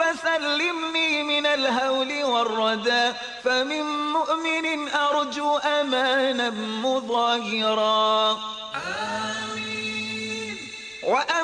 سلمني من الهول والردى، فمن مؤمن أرجو أمانا مظاهرا. آمين.